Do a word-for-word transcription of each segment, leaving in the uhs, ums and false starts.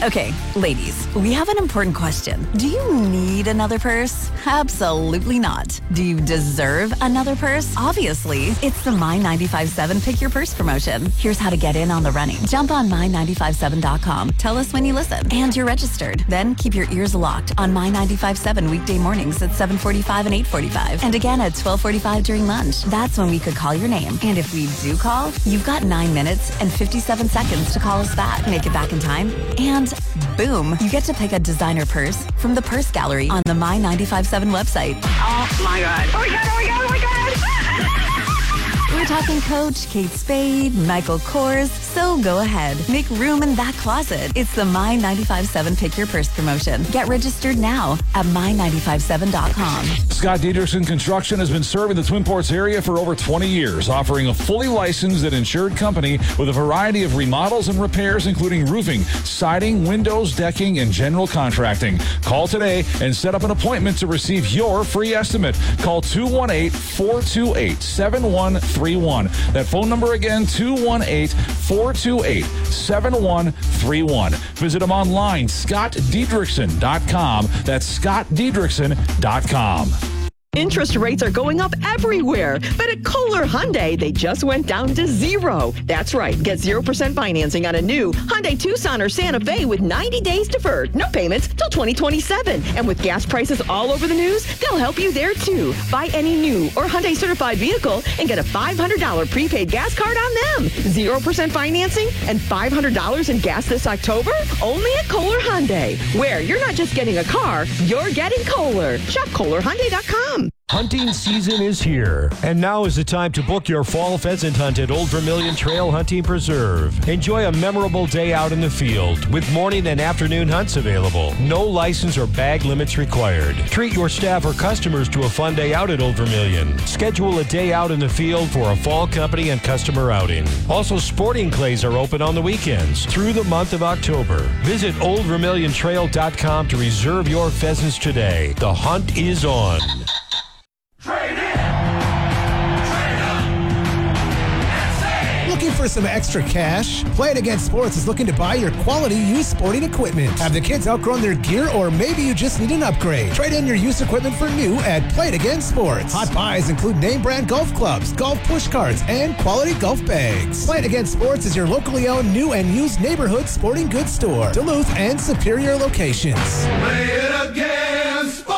Okay, ladies, we have an important question. Do you need another purse? Absolutely not. Do you deserve another purse? Obviously. It's the My ninety-five seven Pick Your Purse promotion. Here's how to get in on the running. Jump on my nine five seven dot com. Tell us when you listen. And you're registered. Then keep your ears locked on My ninety-five seven weekday mornings at seven forty-five and eight forty-five. And again at twelve forty-five during lunch. That's when we could call your name. And if we do call, you've got nine minutes and fifty-seven seconds to call us back. Make it back in time. And boom, you get to pick a designer purse from the Purse Gallery on the My ninety-five seven website. Oh my God. Oh my God, oh my God, oh my God. We're talking Coach, Kate Spade, Michael Kors, so go ahead. Make room in that closet. It's the My ninety-five seven Pick Your Purse promotion. Get registered now at my nine five seven dot com. Scott Dietrichson Construction has been serving the Twin Ports area for over twenty years, offering a fully licensed and insured company with a variety of remodels and repairs, including roofing, siding, windows, decking, and general contracting. Call today and set up an appointment to receive your free estimate. Call two one eight, four two eight, seven one three one. That phone number again, two one eight, four two eight, seven one three one. Visit them online, scott diedrichson dot com. That's scott diedrichson dot com. Interest rates are going up everywhere, but at Kohler Hyundai, they just went down to zero. That's right. Get zero percent financing on a new Hyundai Tucson or Santa Fe with ninety days deferred. No payments till twenty twenty-seven. And with gas prices all over the news, they'll help you there too. Buy any new or Hyundai certified vehicle and get a five hundred dollars prepaid gas card on them. zero percent financing and five hundred dollars in gas this October? Only at Kohler Hyundai, where you're not just getting a car, you're getting Kohler. Shop Kohler Hyundai dot com. Hunting season is here, and now is the time to book your fall pheasant hunt at Old Vermilion Trail Hunting Preserve. Enjoy a memorable day out in the field with morning and afternoon hunts available. No license or bag limits required. Treat your staff or customers to a fun day out at Old Vermilion. Schedule a day out in the field for a fall company and customer outing. Also, sporting clays are open on the weekends through the month of October. Visit old vermilion trail dot com to reserve your pheasants today. The hunt is on. Trade in! Trade up! And save! Looking for some extra cash? Play It Again Sports is looking to buy your quality used sporting equipment. Have the kids outgrown their gear, or maybe you just need an upgrade? Trade in your used equipment for new at Play It Again Sports. Hot buys include name brand golf clubs, golf push carts, and quality golf bags. Play It Again Sports is your locally owned new and used neighborhood sporting goods store. Duluth and Superior locations. Play it again, sports!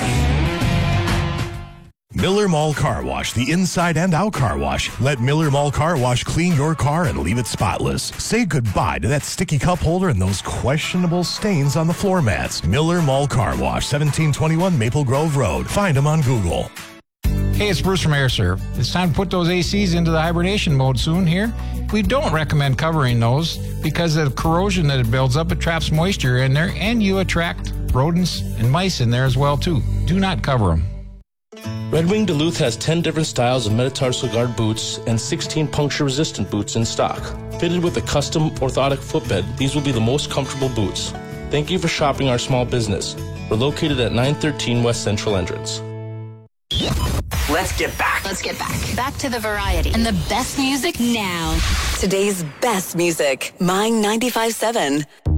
Miller Mall Car Wash, the inside and out car wash. Let Miller Mall Car Wash clean your car and leave it spotless. Say goodbye to that sticky cup holder and those questionable stains on the floor mats. Miller Mall Car Wash, seventeen twenty-one Maple Grove Road. Find them on Google. Hey, it's Bruce from AirServe. It's time to put those A Cs into the hibernation mode soon here. We don't recommend covering those because of the corrosion that it builds up. It traps moisture in there, and you attract rodents and mice in there as well, too. Do not cover them. Red Wing Duluth has ten different styles of metatarsal guard boots and sixteen puncture-resistant boots in stock. Fitted with a custom orthotic footbed, these will be the most comfortable boots. Thank you for shopping our small business. We're located at nine thirteen West Central Entrance. Let's get back. Let's get back. Back to the variety. And the best music now. Today's best music, My ninety-five seven.